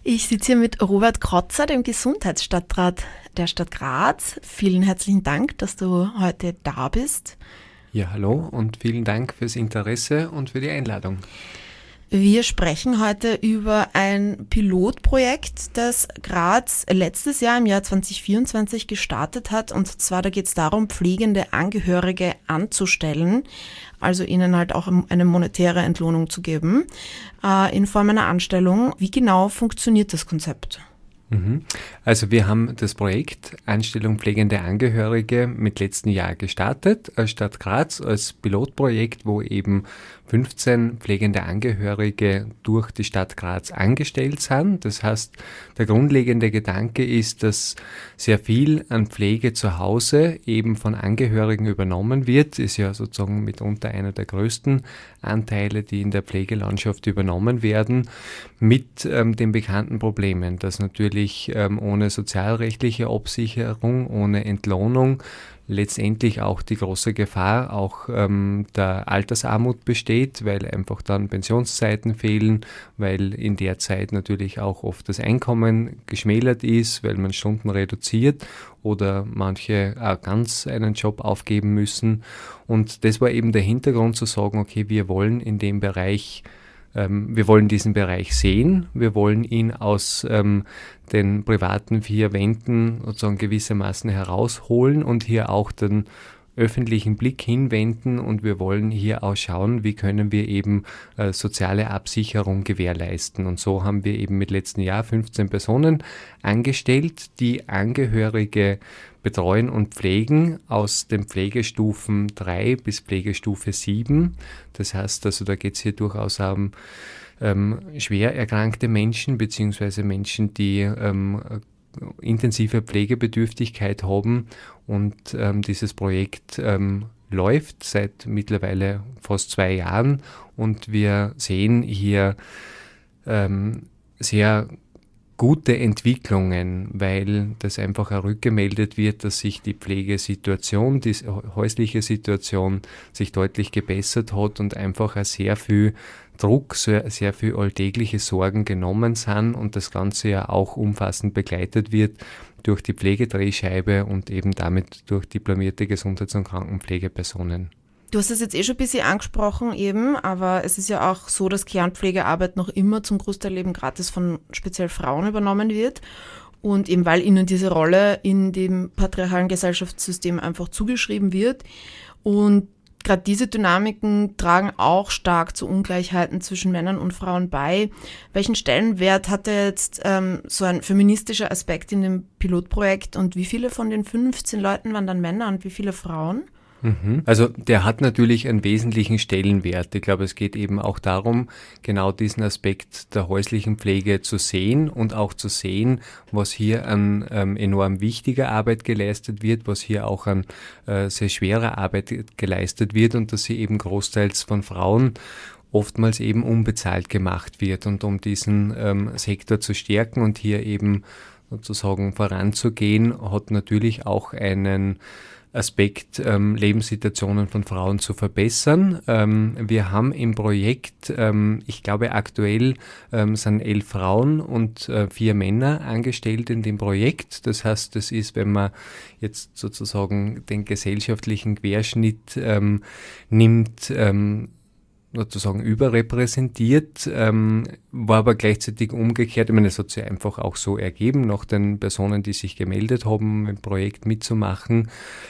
Ich sitze hier mit Robert Krotzer, dem Gesundheitsstadtrat der Stadt Graz. Vielen herzlichen Dank, dass du heute da bist. Ja, hallo und vielen Dank fürs Interesse und für die Einladung. Wir sprechen heute über ein Pilotprojekt, das Graz letztes Jahr im Jahr 2024 gestartet hat. Und zwar, da geht es darum, pflegende Angehörige anzustellen, also ihnen halt auch eine monetäre Entlohnung zu geben, in Form einer Anstellung. Wie genau funktioniert das Konzept? Also wir haben das Projekt Anstellung pflegende Angehörige mit letzten Jahr gestartet als Stadt Graz, als Pilotprojekt, wo eben 15 pflegende Angehörige durch die Stadt Graz angestellt sind. Das heißt, der grundlegende Gedanke ist, dass sehr viel an Pflege zu Hause eben von Angehörigen übernommen wird. Ist ja sozusagen mitunter einer der größten Anteile, die in der Pflegelandschaft übernommen werden, mit den bekannten Problemen, dass natürlich ohne sozialrechtliche Absicherung, ohne Entlohnung letztendlich auch die große Gefahr auch der Altersarmut besteht, weil einfach dann Pensionszeiten fehlen, weil in der Zeit natürlich auch oft das Einkommen geschmälert ist, weil man Stunden reduziert oder manche auch ganz einen Job aufgeben müssen. Und das war eben der Hintergrund zu sagen, okay, wir wollen in dem Bereich wir wollen diesen Bereich sehen, wir wollen ihn aus den privaten vier Wänden sozusagen gewissermaßen herausholen und hier auch den öffentlichen Blick hinwenden und wir wollen hier auch schauen, wie können wir eben soziale Absicherung gewährleisten. Und so haben wir eben mit letzten Jahr 15 Personen angestellt, die Angehörige betreuen und pflegen aus den Pflegestufen 3 bis Pflegestufe 7. Das heißt, also da geht es hier durchaus um schwer erkrankte Menschen beziehungsweise Menschen, die intensive Pflegebedürftigkeit haben und dieses Projekt läuft seit mittlerweile fast 2 Jahren und wir sehen hier sehr gute Entwicklungen, weil das einfach auch rückgemeldet wird, dass sich die Pflegesituation, die häusliche Situation sich deutlich gebessert hat und einfach auch sehr viel Druck, sehr viel alltägliche Sorgen genommen sind und das Ganze ja auch umfassend begleitet wird durch die Pflegedrehscheibe und eben damit durch diplomierte Gesundheits- und Krankenpflegepersonen. Du hast es jetzt schon ein bisschen angesprochen eben, aber es ist ja auch so, dass Kernpflegearbeit noch immer zum Großteil eben gratis von speziell Frauen übernommen wird. Und eben weil ihnen diese Rolle in dem patriarchalen Gesellschaftssystem einfach zugeschrieben wird. Und gerade diese Dynamiken tragen auch stark zu Ungleichheiten zwischen Männern und Frauen bei. Welchen Stellenwert hatte jetzt so ein feministischer Aspekt in dem Pilotprojekt und wie viele von den 15 Leuten waren dann Männer und wie viele Frauen? Also der hat natürlich einen wesentlichen Stellenwert. Ich glaube, es geht eben auch darum, genau diesen Aspekt der häuslichen Pflege zu sehen und auch zu sehen, was hier an enorm wichtiger Arbeit geleistet wird, was hier auch an sehr schwerer Arbeit geleistet wird und dass sie eben großteils von Frauen oftmals eben unbezahlt gemacht wird. Und um diesen Sektor zu stärken und hier eben sozusagen voranzugehen, hat natürlich auch einen Aspekt, Lebenssituationen von Frauen zu verbessern. Wir haben im Projekt, ich glaube aktuell sind 11 Frauen und 4 Männer angestellt in dem Projekt. Das heißt, das ist, wenn man jetzt sozusagen den gesellschaftlichen Querschnitt nimmt, sozusagen überrepräsentiert, war aber gleichzeitig umgekehrt. Ich meine, es hat sich einfach auch so ergeben, nach den Personen, die sich gemeldet haben, im Projekt mitzumachen.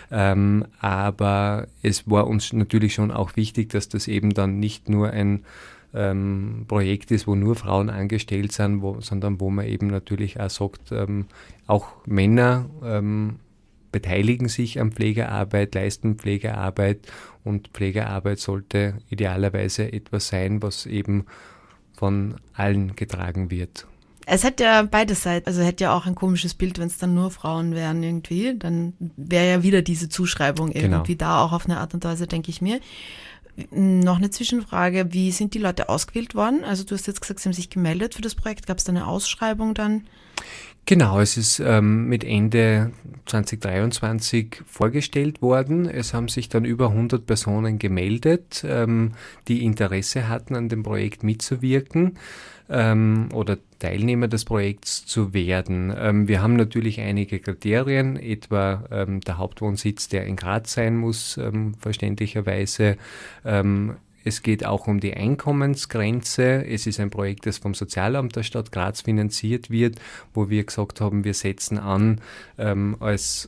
Aber es war uns natürlich schon auch wichtig, dass das eben dann nicht nur ein Projekt ist, wo nur Frauen angestellt sind, sondern wo man eben natürlich auch sagt, auch Männer beteiligen sich an Pflegearbeit, leisten Pflegearbeit und Pflegearbeit sollte idealerweise etwas sein, was eben von allen getragen wird. Es hätte ja beide Seiten, also hätte ja auch ein komisches Bild, wenn es dann nur Frauen wären irgendwie, dann wäre ja wieder diese Zuschreibung irgendwie da, auch auf eine Art und Weise, denke ich mir. Noch eine Zwischenfrage, wie sind die Leute ausgewählt worden? Also du hast jetzt gesagt, sie haben sich gemeldet für das Projekt, gab es da eine Ausschreibung dann? Genau, es ist mit Ende 2023 vorgestellt worden. Es haben sich dann über 100 Personen gemeldet, die Interesse hatten, an dem Projekt mitzuwirken. oder Teilnehmer des Projekts zu werden. Wir haben natürlich einige Kriterien, etwa der Hauptwohnsitz, der in Graz sein muss, verständlicherweise. Es geht auch um die Einkommensgrenze. Es ist ein Projekt, das vom Sozialamt der Stadt Graz finanziert wird, wo wir gesagt haben, wir setzen an als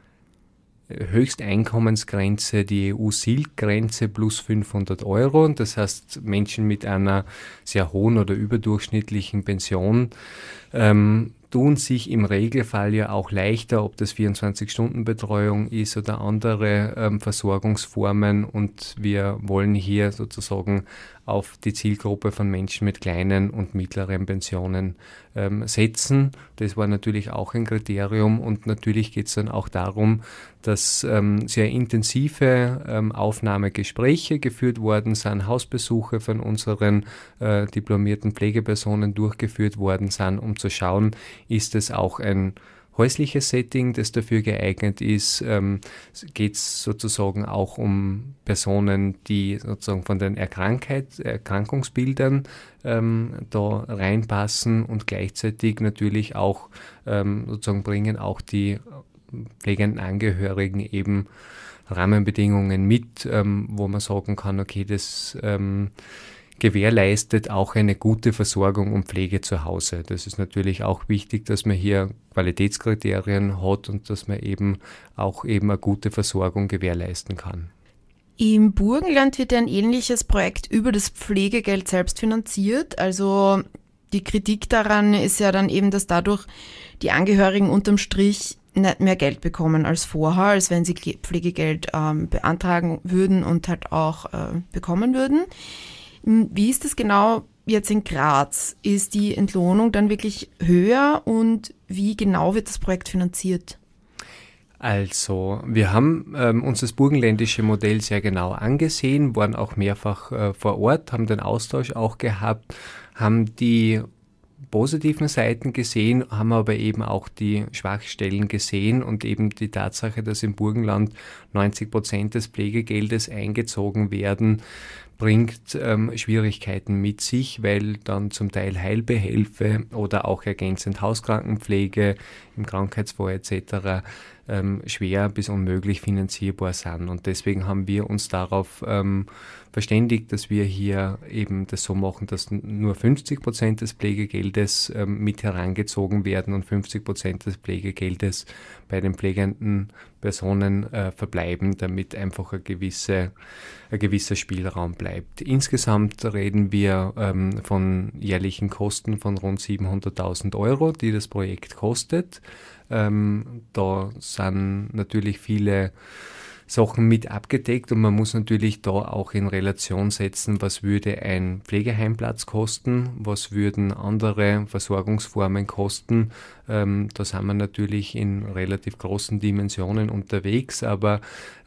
Höchsteinkommensgrenze die EU-SILK-Grenze plus 500 Euro. Das heißt, Menschen mit einer sehr hohen oder überdurchschnittlichen Pension tun sich im Regelfall ja auch leichter, ob das 24-Stunden-Betreuung ist oder andere Versorgungsformen, und wir wollen hier sozusagen auf die Zielgruppe von Menschen mit kleinen und mittleren Pensionen setzen. Das war natürlich auch ein Kriterium, und natürlich geht es dann auch darum, dass sehr intensive Aufnahmegespräche geführt worden sind, Hausbesuche von unseren diplomierten Pflegepersonen durchgeführt worden sind, um zu schauen, ist es auch ein häusliches Setting, das dafür geeignet ist. Geht es sozusagen auch um Personen, die sozusagen von den Erkrankungsbildern da reinpassen, und gleichzeitig natürlich auch sozusagen bringen auch die pflegenden Angehörigen eben Rahmenbedingungen mit, wo man sagen kann, okay, das gewährleistet auch eine gute Versorgung und Pflege zu Hause. Das ist natürlich auch wichtig, dass man hier Qualitätskriterien hat und dass man eben auch eine gute Versorgung gewährleisten kann. Im Burgenland wird ein ähnliches Projekt über das Pflegegeld selbst finanziert. Also die Kritik daran ist ja dann eben, dass dadurch die Angehörigen unterm Strich nicht mehr Geld bekommen als vorher, als wenn sie Pflegegeld beantragen würden und halt auch bekommen würden. Wie ist das genau jetzt in Graz? Ist die Entlohnung dann wirklich höher, und wie genau wird das Projekt finanziert? Also, wir haben uns das burgenländische Modell sehr genau angesehen, waren auch mehrfach vor Ort, haben den Austausch auch gehabt, haben die positiven Seiten gesehen, haben aber eben auch die Schwachstellen gesehen, und eben die Tatsache, dass im Burgenland 90% des Pflegegeldes eingezogen werden, bringt Schwierigkeiten mit sich, weil dann zum Teil Heilbehelfe oder auch ergänzend Hauskrankenpflege im Krankheitsfall etc. Schwer bis unmöglich finanzierbar sind. Und deswegen haben wir uns darauf verständigt, dass wir hier eben das so machen, dass nur 50% des Pflegegeldes mit herangezogen werden und 50% des Pflegegeldes bei den pflegenden Personen verbleiben, damit einfach ein gewisser Spielraum bleibt. Insgesamt reden wir von jährlichen Kosten von rund 700.000 Euro, die das Projekt kostet. Da sind natürlich viele Sachen mit abgedeckt, und man muss natürlich da auch in Relation setzen, was würde ein Pflegeheimplatz kosten, was würden andere Versorgungsformen kosten. Da sind wir natürlich in relativ großen Dimensionen unterwegs, aber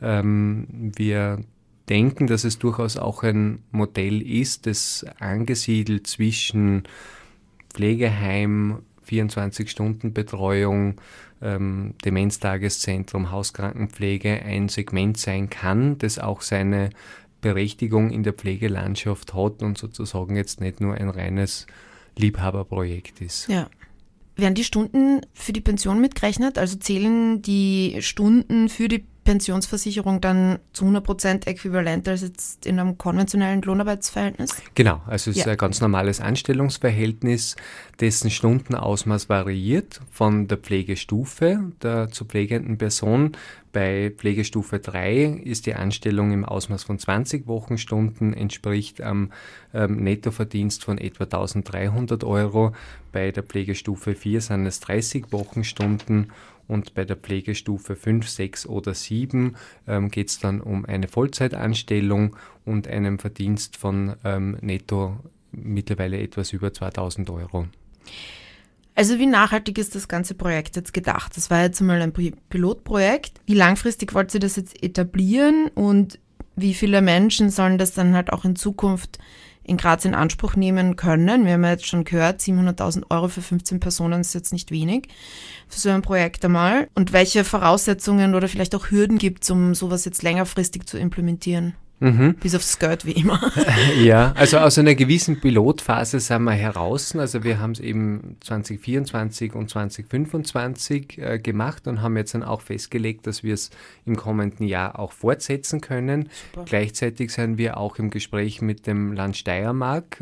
wir denken, dass es durchaus auch ein Modell ist, das angesiedelt zwischen Pflegeheim, 24-Stunden-Betreuung, Demenztageszentrum, Hauskrankenpflege ein Segment sein kann, das auch seine Berechtigung in der Pflegelandschaft hat und sozusagen jetzt nicht nur ein reines Liebhaberprojekt ist. Ja. Werden die Stunden für die Pension mitgerechnet? Also zählen die Stunden für die Pensionsversicherung dann zu 100% äquivalent als jetzt in einem konventionellen Lohnarbeitsverhältnis? Genau, also es ist ein ganz normales Anstellungsverhältnis, dessen Stundenausmaß variiert von der Pflegestufe der zu pflegenden Person. Bei Pflegestufe 3 ist die Anstellung im Ausmaß von 20 Wochenstunden, entspricht am Nettoverdienst von etwa 1.300 Euro. Bei der Pflegestufe 4 sind es 30 Wochenstunden. Und bei der Pflegestufe 5, 6 oder 7 geht es dann um eine Vollzeitanstellung und einen Verdienst von netto mittlerweile etwas über 2.000 Euro. Also wie nachhaltig ist das ganze Projekt jetzt gedacht? Das war jetzt einmal ein Pilotprojekt. Wie langfristig wollt ihr das jetzt etablieren, und wie viele Menschen sollen das dann halt auch in Zukunft in Graz in Anspruch nehmen können? Wir haben ja jetzt schon gehört, 700.000 Euro für 15 Personen ist jetzt nicht wenig für so ein Projekt einmal. Und welche Voraussetzungen oder vielleicht auch Hürden gibt es, um sowas jetzt längerfristig zu implementieren? Bis aufs Geld, wie immer. Ja, also aus einer gewissen Pilotphase sind wir heraus. Also wir haben es eben 2024 und 2025 gemacht und haben jetzt dann auch festgelegt, dass wir es im kommenden Jahr auch fortsetzen können. Super. Gleichzeitig sind wir auch im Gespräch mit dem Land Steiermark,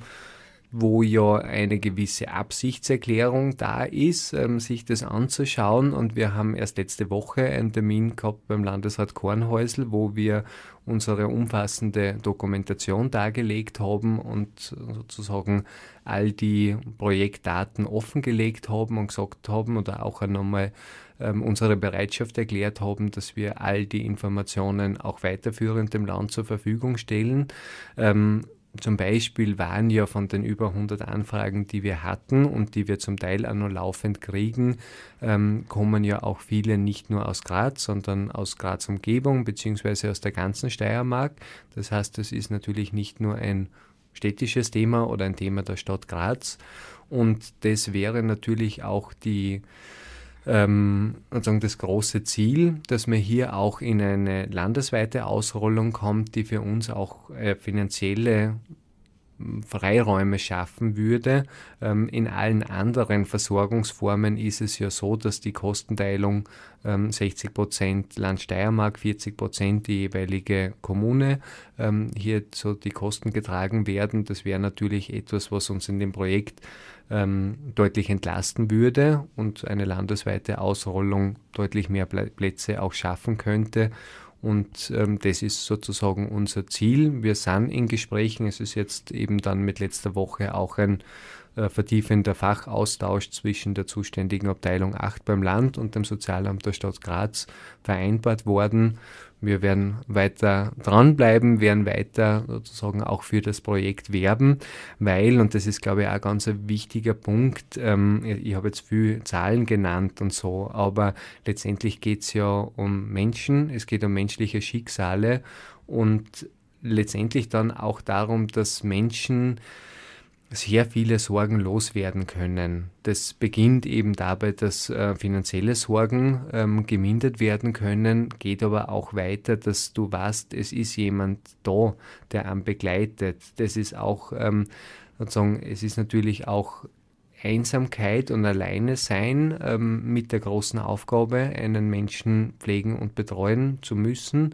wo ja eine gewisse Absichtserklärung da ist, sich das anzuschauen. Und wir haben erst letzte Woche einen Termin gehabt beim Landesrat Kornhäusl, wo wir unsere umfassende Dokumentation dargelegt haben und sozusagen all die Projektdaten offengelegt haben und gesagt haben oder auch nochmal unsere Bereitschaft erklärt haben, dass wir all die Informationen auch weiterführend dem Land zur Verfügung stellen. Zum Beispiel waren ja von den über 100 Anfragen, die wir hatten und die wir zum Teil auch noch laufend kriegen, kommen ja auch viele nicht nur aus Graz, sondern aus Graz Umgebung beziehungsweise aus der ganzen Steiermark. Das heißt, das ist natürlich nicht nur ein städtisches Thema oder ein Thema der Stadt Graz. Und das wäre natürlich auch sozusagen das große Ziel, dass man hier auch in eine landesweite Ausrollung kommt, die für uns auch finanzielle Freiräume schaffen würde. In allen anderen Versorgungsformen ist es ja so, dass die Kostenteilung 60% Land Steiermark, 40% die jeweilige Kommune hier so die Kosten getragen werden. Das wäre natürlich etwas, was uns in dem Projekt deutlich entlasten würde und eine landesweite Ausrollung deutlich mehr Plätze auch schaffen könnte. Und das ist sozusagen unser Ziel. Wir sind in Gesprächen. Es ist jetzt eben dann mit letzter Woche auch ein vertiefender Fachaustausch zwischen der zuständigen Abteilung 8 beim Land und dem Sozialamt der Stadt Graz vereinbart worden. Wir werden weiter dranbleiben, werden weiter sozusagen auch für das Projekt werben, weil, und das ist, glaube ich, auch ganz ein wichtiger Punkt, ich habe jetzt viele Zahlen genannt und so, aber letztendlich geht es ja um Menschen, es geht um menschliche Schicksale und letztendlich dann auch darum, dass Menschen sehr viele Sorgen loswerden können. Das beginnt eben dabei, dass finanzielle Sorgen gemindert werden können, geht aber auch weiter, dass du weißt, es ist jemand da, der einen begleitet. Das ist auch, sozusagen, es ist natürlich auch Einsamkeit und alleine sein mit der großen Aufgabe, einen Menschen pflegen und betreuen zu müssen,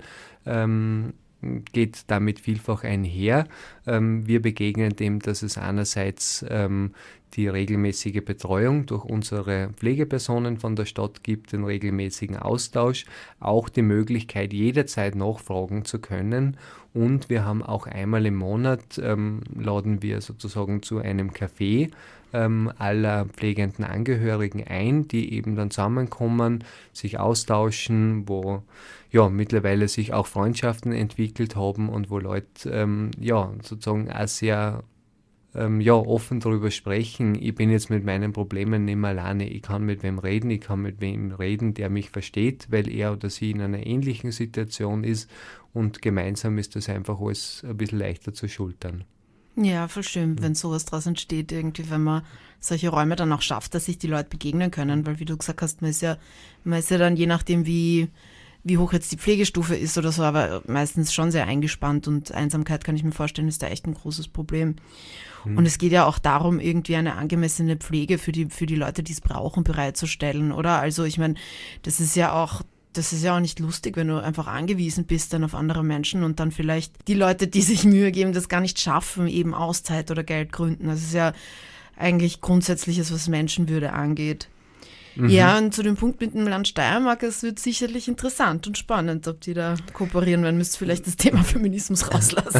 geht damit vielfach einher. Wir begegnen dem, dass es einerseits die regelmäßige Betreuung durch unsere Pflegepersonen von der Stadt gibt, den regelmäßigen Austausch, auch die Möglichkeit, jederzeit nachfragen zu können. Und wir haben auch einmal im Monat, laden wir sozusagen zu einem Café aller pflegenden Angehörigen ein, die eben dann zusammenkommen, sich austauschen, wo ja mittlerweile sich auch Freundschaften entwickelt haben und wo Leute sozusagen auch sehr offen darüber sprechen. Ich bin jetzt mit meinen Problemen nicht mehr alleine. Ich kann mit wem reden, ich kann mit wem reden, der mich versteht, weil er oder sie in einer ähnlichen Situation ist und gemeinsam ist das einfach alles ein bisschen leichter zu schultern. Ja, voll schön, wenn sowas draus entsteht, irgendwie, wenn man solche Räume dann auch schafft, dass sich die Leute begegnen können, weil wie du gesagt hast, man ist ja dann je nachdem, wie hoch jetzt die Pflegestufe ist oder so, aber meistens schon sehr eingespannt und Einsamkeit, kann ich mir vorstellen, ist da echt ein großes Problem. Und es geht ja auch darum, irgendwie eine angemessene Pflege für die Leute, die es brauchen, bereitzustellen, oder? Also ich meine, das ist ja auch nicht lustig, wenn du einfach angewiesen bist dann auf andere Menschen und dann vielleicht die Leute, die sich Mühe geben, das gar nicht schaffen, eben aus Zeit- oder Geldgründen. Das ist ja eigentlich Grundsätzliches, was Menschenwürde angeht. Ja, und zu dem Punkt mit dem Land Steiermark, es wird sicherlich interessant und spannend, ob die da kooperieren werden. Müsst vielleicht das Thema Feminismus rauslassen.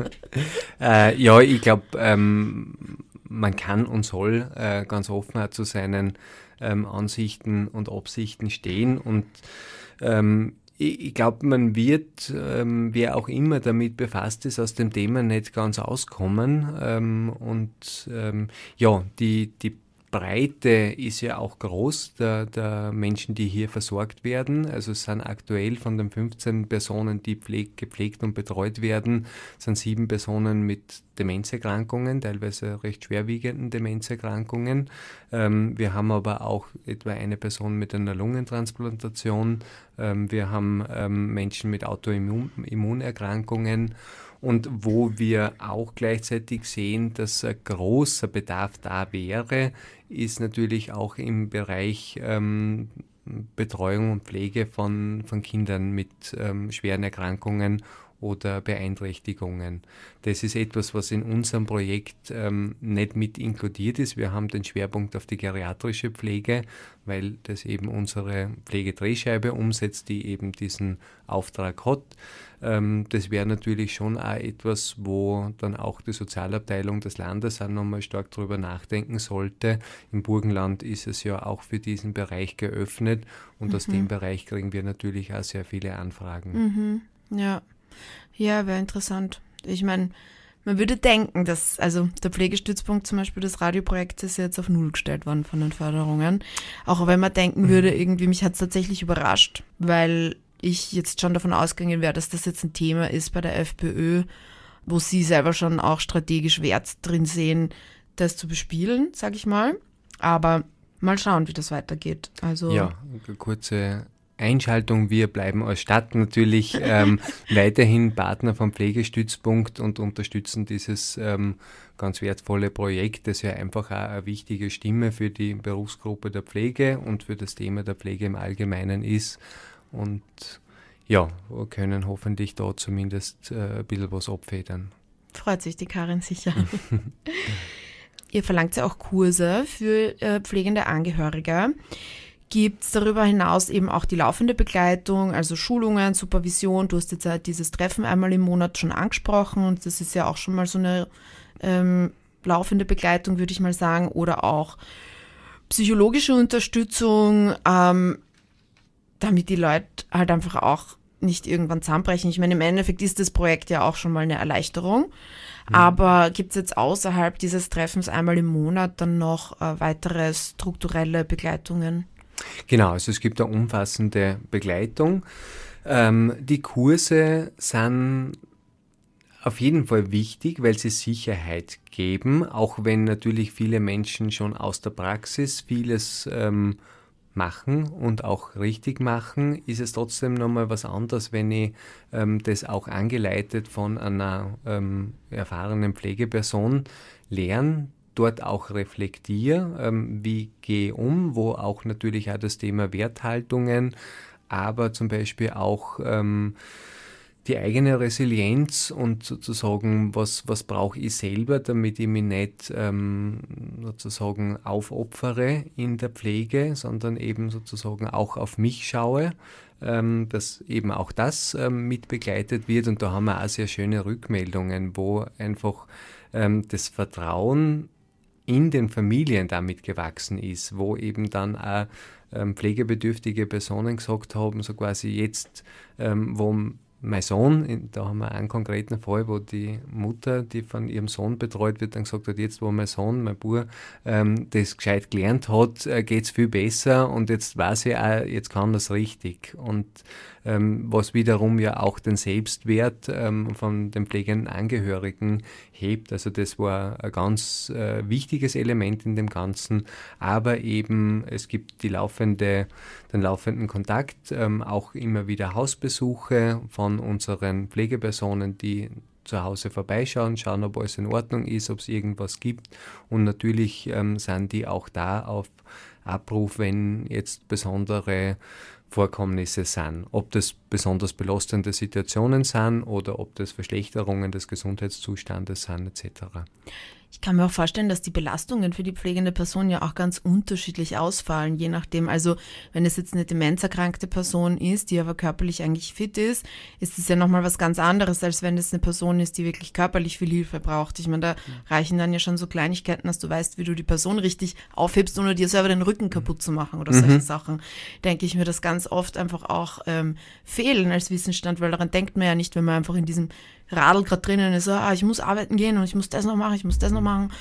Ich glaube, man kann und soll ganz offen zu seinen Ansichten und Absichten stehen und ich glaube, man wird, wer auch immer damit befasst ist, aus dem Thema nicht ganz auskommen. Die Breite ist ja auch groß der Menschen, die hier versorgt werden. Also es sind aktuell von den 15 Personen, die gepflegt und betreut werden, sind 7 Personen mit Demenzerkrankungen, teilweise recht schwerwiegenden Demenzerkrankungen. Wir haben aber auch etwa eine Person mit einer Lungentransplantation. Wir haben Menschen mit Autoimmunerkrankungen. Und wo wir auch gleichzeitig sehen, dass ein großer Bedarf da wäre, ist natürlich auch im Bereich Betreuung und Pflege von Kindern mit schweren Erkrankungen oder Beeinträchtigungen. Das ist etwas, was in unserem Projekt nicht mit inkludiert ist. Wir haben den Schwerpunkt auf die geriatrische Pflege, weil das eben unsere Pflegedrehscheibe umsetzt, die eben diesen Auftrag hat. Das wäre natürlich schon auch etwas, wo dann auch die Sozialabteilung des Landes auch nochmal stark drüber nachdenken sollte. Im Burgenland ist es ja auch für diesen Bereich geöffnet und aus dem Bereich kriegen wir natürlich auch sehr viele Anfragen. Ja, wäre interessant. Ich meine, man würde denken, dass, also der Pflegestützpunkt zum Beispiel des Radioprojekts ist jetzt auf 0 gestellt worden von den Förderungen. Auch wenn man denken würde, irgendwie, mich hat es tatsächlich überrascht, weil ich jetzt schon davon ausgegangen wäre, dass das jetzt ein Thema ist bei der FPÖ, wo sie selber schon auch strategisch Wert drin sehen, das zu bespielen, sage ich mal. Aber mal schauen, wie das weitergeht. Also ja, eine kurze Einschaltung. Wir bleiben als Stadt natürlich weiterhin Partner vom Pflegestützpunkt und unterstützen dieses ganz wertvolle Projekt, das ja einfach auch eine wichtige Stimme für die Berufsgruppe der Pflege und für das Thema der Pflege im Allgemeinen ist. Und ja, wir können hoffentlich da zumindest ein bisschen was abfedern. Freut sich die Karin sicher. Ihr verlangt ja auch Kurse für pflegende Angehörige. Gibt es darüber hinaus eben auch die laufende Begleitung, also Schulungen, Supervision? Du hast jetzt ja dieses Treffen einmal im Monat schon angesprochen und das ist ja auch schon mal so eine laufende Begleitung, würde ich mal sagen, oder auch psychologische Unterstützung, damit die Leute halt einfach auch nicht irgendwann zusammenbrechen. Ich meine, im Endeffekt ist das Projekt ja auch schon mal eine Erleichterung, aber gibt es jetzt außerhalb dieses Treffens einmal im Monat dann noch weitere strukturelle Begleitungen? Genau, also es gibt eine umfassende Begleitung. Die Kurse sind auf jeden Fall wichtig, weil sie Sicherheit geben, auch wenn natürlich viele Menschen schon aus der Praxis vieles machen und auch richtig machen, ist es trotzdem nochmal was anderes, wenn ich das auch angeleitet von einer erfahrenen Pflegeperson lerne, dort auch reflektiere, wie gehe ich wo auch natürlich auch das Thema Werthaltungen, aber zum Beispiel auch die eigene Resilienz und sozusagen, was brauche ich selber, damit ich mich nicht sozusagen aufopfere in der Pflege, sondern eben sozusagen auch auf mich schaue, dass eben auch das mit begleitet wird. Und da haben wir auch sehr schöne Rückmeldungen, wo einfach das Vertrauen in den Familien damit gewachsen ist, wo eben dann auch pflegebedürftige Personen gesagt haben, so quasi jetzt, wo mein Sohn, da haben wir einen konkreten Fall, wo die Mutter, die von ihrem Sohn betreut wird, dann gesagt hat, jetzt wo mein Sohn, mein Bub, das gescheit gelernt hat, geht es viel besser und jetzt weiß ich auch, jetzt kann das richtig. Und was wiederum ja auch den Selbstwert von den pflegenden Angehörigen hebt. Also das war ein ganz wichtiges Element in dem Ganzen. Aber eben, es gibt den laufenden Kontakt, auch immer wieder Hausbesuche von unseren Pflegepersonen, die zu Hause vorbeischauen, schauen, ob alles in Ordnung ist, ob es irgendwas gibt. Und natürlich sind die auch da auf Abruf, wenn jetzt besondere Vorkommnisse sind. Ob das besonders belastende Situationen sind oder ob das Verschlechterungen des Gesundheitszustandes sind etc. Ich kann mir auch vorstellen, dass die Belastungen für die pflegende Person ja auch ganz unterschiedlich ausfallen, je nachdem. Also wenn es jetzt eine demenzerkrankte Person ist, die aber körperlich eigentlich fit ist es ja nochmal was ganz anderes, als wenn es eine Person ist, die wirklich körperlich viel Hilfe braucht. Ich meine, da reichen dann ja schon so Kleinigkeiten, dass du weißt, wie du die Person richtig aufhebst, ohne dir selber den Rücken kaputt zu machen oder solche Sachen. Denke ich mir, das ganz oft einfach auch fehlen als Wissensstand, weil daran denkt man ja nicht, wenn man einfach in diesem Radl gerade drinnen ist, ich muss arbeiten gehen und ich muss das noch machen,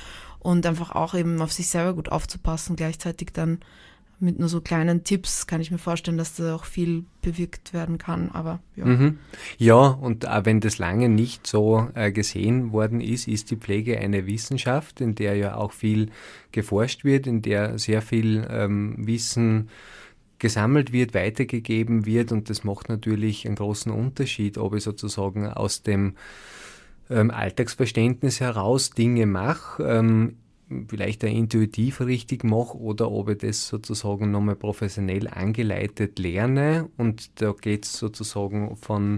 und einfach auch eben auf sich selber gut aufzupassen, gleichzeitig dann mit nur so kleinen Tipps kann ich mir vorstellen, dass da auch viel bewirkt werden kann, aber ja. Ja, und auch wenn das lange nicht so gesehen worden ist, ist die Pflege eine Wissenschaft, in der ja auch viel geforscht wird, in der sehr viel Wissen gesammelt wird, weitergegeben wird, und das macht natürlich einen großen Unterschied, ob ich sozusagen aus dem Alltagsverständnis heraus Dinge mache, vielleicht auch intuitiv richtig mache, oder ob ich das sozusagen nochmal professionell angeleitet lerne. Und da geht es sozusagen vom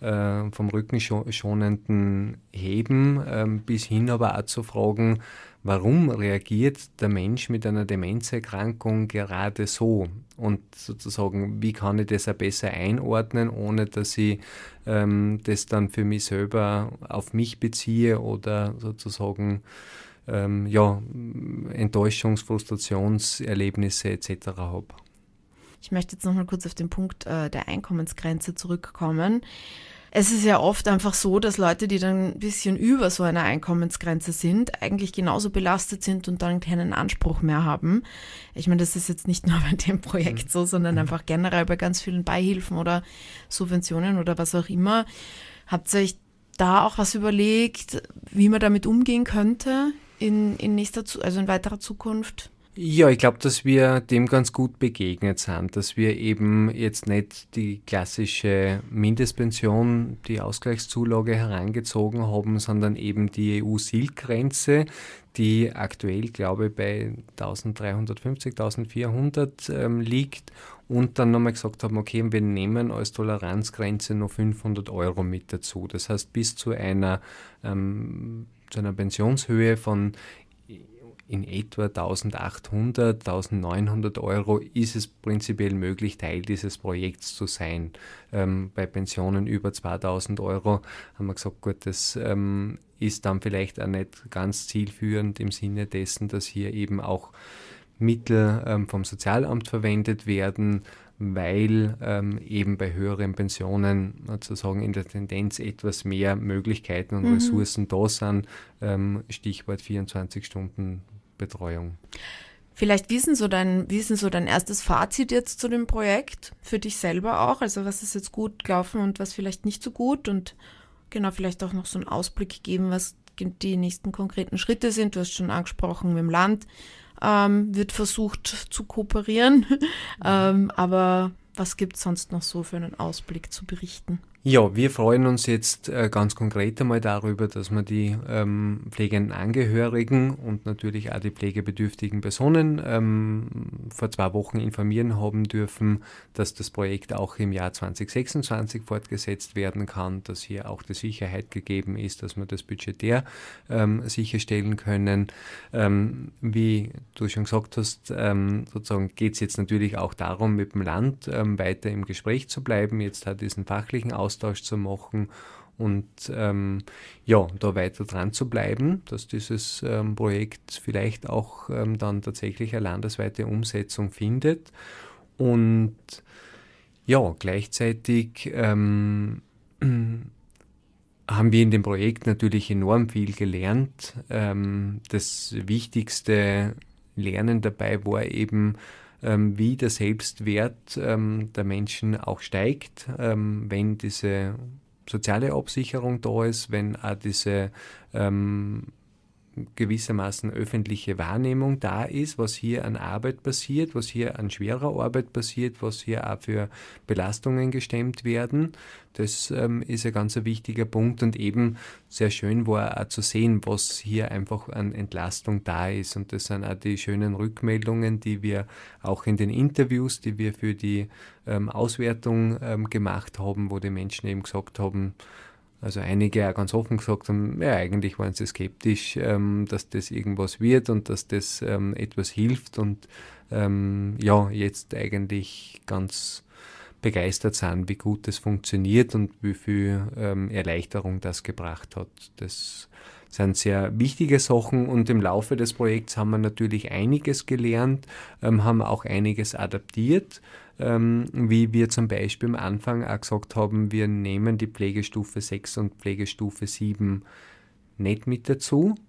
rückenschonenden Heben bis hin aber auch zu fragen, warum reagiert der Mensch mit einer Demenzerkrankung gerade so? Und sozusagen, wie kann ich das auch besser einordnen, ohne dass ich das dann für mich selber auf mich beziehe oder sozusagen Enttäuschungs-, Frustrationserlebnisse etc. habe. Ich möchte jetzt nochmal kurz auf den Punkt der Einkommensgrenze zurückkommen. Es ist ja oft einfach so, dass Leute, die dann ein bisschen über so einer Einkommensgrenze sind, eigentlich genauso belastet sind und dann keinen Anspruch mehr haben. Ich meine, das ist jetzt nicht nur bei dem Projekt so, sondern einfach generell bei ganz vielen Beihilfen oder Subventionen oder was auch immer. Habt ihr euch da auch was überlegt, wie man damit umgehen könnte in weiterer Zukunft? Ja, ich glaube, dass wir dem ganz gut begegnet sind, dass wir eben jetzt nicht die klassische Mindestpension, die Ausgleichszulage herangezogen haben, sondern eben die EU-SILK-Grenze, die aktuell, glaube ich, bei 1350, 1400 liegt, und dann nochmal gesagt haben, okay, wir nehmen als Toleranzgrenze noch 500 Euro mit dazu. Das heißt, bis zu einer Pensionshöhe von in etwa 1800, 1900 Euro ist es prinzipiell möglich, Teil dieses Projekts zu sein. Bei Pensionen über 2000 Euro haben wir gesagt, gut, das ist dann vielleicht auch nicht ganz zielführend im Sinne dessen, dass hier eben auch Mittel vom Sozialamt verwendet werden, weil eben bei höheren Pensionen sozusagen in der Tendenz etwas mehr Möglichkeiten und Ressourcen da sind. Stichwort 24 Stunden Betreuung. Vielleicht wie ist denn so dein erstes Fazit jetzt zu dem Projekt, für dich selber auch? Also was ist jetzt gut gelaufen und was vielleicht nicht so gut? Und genau, vielleicht auch noch so einen Ausblick geben, was die nächsten konkreten Schritte sind. Du hast schon angesprochen, mit dem Land wird versucht zu kooperieren. Aber was gibt es sonst noch so für einen Ausblick zu berichten? Ja, wir freuen uns jetzt ganz konkret einmal darüber, dass wir die pflegenden Angehörigen und natürlich auch die pflegebedürftigen Personen vor 2 Wochen informieren haben dürfen, dass das Projekt auch im Jahr 2026 fortgesetzt werden kann, dass hier auch die Sicherheit gegeben ist, dass wir das budgetär sicherstellen können. Wie du schon gesagt hast, sozusagen geht es jetzt natürlich auch darum, mit dem Land weiter im Gespräch zu bleiben, jetzt hat diesen fachlichen Austausch zu machen und da weiter dran zu bleiben, dass dieses Projekt vielleicht auch dann tatsächlich eine landesweite Umsetzung findet. Und ja, gleichzeitig haben wir in dem Projekt natürlich enorm viel gelernt. Das wichtigste Lernen dabei war eben, wie der Selbstwert der Menschen auch steigt, wenn diese soziale Absicherung da ist, wenn auch diese gewissermaßen öffentliche Wahrnehmung da ist, was hier an Arbeit passiert, was hier an schwerer Arbeit passiert, was hier auch für Belastungen gestemmt werden. Das ist ein ganz wichtiger Punkt, und eben sehr schön war auch zu sehen, was hier einfach an Entlastung da ist, und das sind auch die schönen Rückmeldungen, die wir auch in den Interviews, die wir für die Auswertung gemacht haben, wo die Menschen eben gesagt haben, also einige auch ganz offen gesagt haben, ja, eigentlich waren sie skeptisch, dass das irgendwas wird und dass das etwas hilft, und jetzt eigentlich ganz begeistert sind, wie gut das funktioniert und wie viel Erleichterung das gebracht hat. Das sind sehr wichtige Sachen, und im Laufe des Projekts haben wir natürlich einiges gelernt, haben auch einiges adaptiert, wie wir zum Beispiel am Anfang auch gesagt haben, wir nehmen die Pflegestufe 6 und Pflegestufe 7 nicht mit dazu,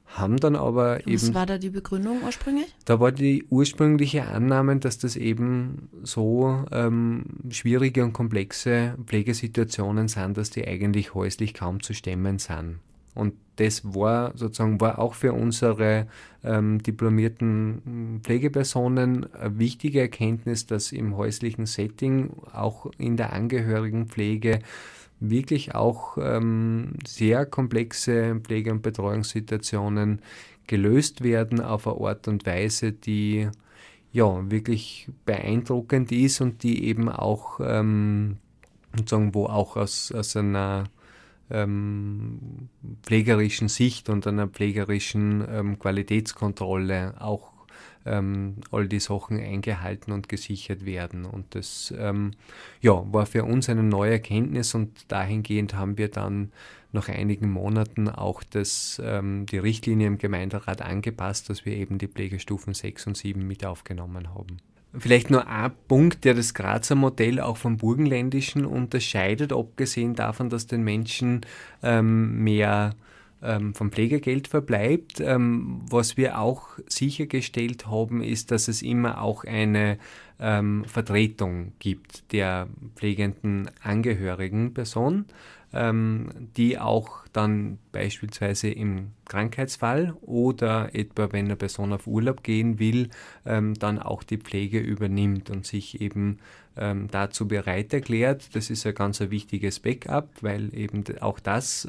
haben dann aber eben... Was war da die Begründung ursprünglich? Da war die ursprüngliche Annahme, dass das eben so schwierige und komplexe Pflegesituationen sind, dass die eigentlich häuslich kaum zu stemmen sind. Und das war auch für unsere diplomierten Pflegepersonen eine wichtige Erkenntnis, dass im häuslichen Setting, auch in der Angehörigenpflege, wirklich auch sehr komplexe Pflege- und Betreuungssituationen gelöst werden auf eine Art und Weise, die ja wirklich beeindruckend ist und die eben auch wo auch aus einer pflegerischen Sicht und einer pflegerischen Qualitätskontrolle auch all die Sachen eingehalten und gesichert werden. Und das war für uns eine neue Erkenntnis, und dahingehend haben wir dann nach einigen Monaten auch die Richtlinie im Gemeinderat angepasst, dass wir eben die Pflegestufen 6 und 7 mit aufgenommen haben. Vielleicht nur ein Punkt, der das Grazer Modell auch vom burgenländischen unterscheidet, abgesehen davon, dass den Menschen mehr vom Pflegegeld verbleibt. Was wir auch sichergestellt haben, ist, dass es immer auch eine Vertretung gibt der pflegenden angehörigen Person, die auch dann beispielsweise im Krankheitsfall oder etwa wenn eine Person auf Urlaub gehen will, dann auch die Pflege übernimmt und sich eben dazu bereit erklärt. Das ist ein ganz wichtiges Backup, weil eben auch das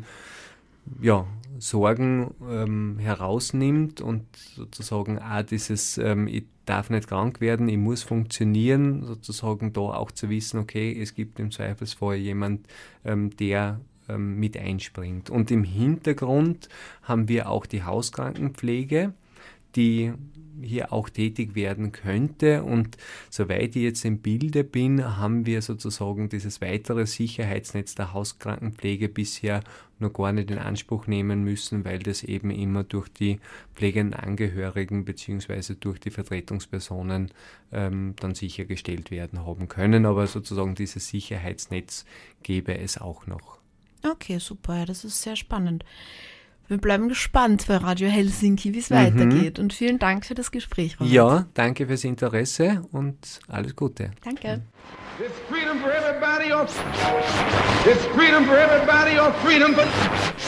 Sorgen herausnimmt und sozusagen auch dieses ich darf nicht krank werden, ich muss funktionieren, sozusagen da auch zu wissen, okay, es gibt im Zweifelsfall jemand, der mit einspringt. Und im Hintergrund haben wir auch die Hauskrankenpflege, die hier auch tätig werden könnte, und soweit ich jetzt im Bilde bin, haben wir sozusagen dieses weitere Sicherheitsnetz der Hauskrankenpflege bisher noch gar nicht in Anspruch nehmen müssen, weil das eben immer durch die pflegenden Angehörigen bzw. durch die Vertretungspersonen dann sichergestellt werden haben können, aber sozusagen dieses Sicherheitsnetz gäbe es auch noch. Okay, super, ja, das ist sehr spannend. Wir bleiben gespannt bei Radio Helsinki, wie es weitergeht. Und vielen Dank für das Gespräch, Robert. Ja, danke fürs Interesse und alles Gute. Danke. It's freedom for everybody or it's freedom for everybody or freedom for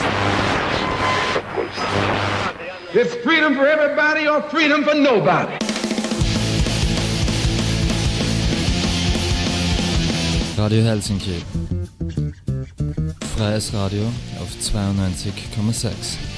it's freedom for everybody or freedom for nobody. Radio Helsinki. Freies Radio auf 92,6.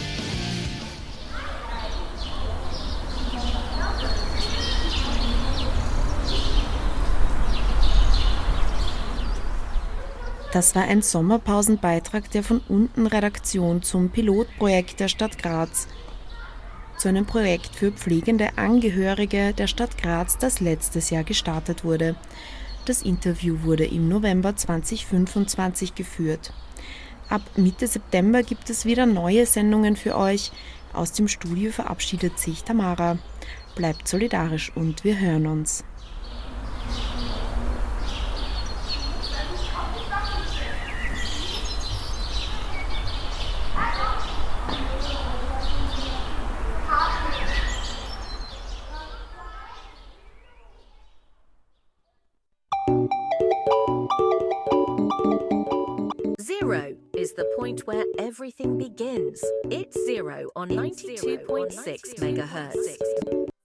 Das war ein Sommerpausenbeitrag der von unten Redaktion zum Pilotprojekt der Stadt Graz. Zu einem Projekt für pflegende Angehörige der Stadt Graz, das letztes Jahr gestartet wurde. Das Interview wurde im November 2025 geführt. Ab Mitte September gibt es wieder neue Sendungen für euch. Aus dem Studio verabschiedet sich Tamara. Bleibt solidarisch und wir hören uns. Zero is the point where everything begins. It's Zero on 92.6 megahertz.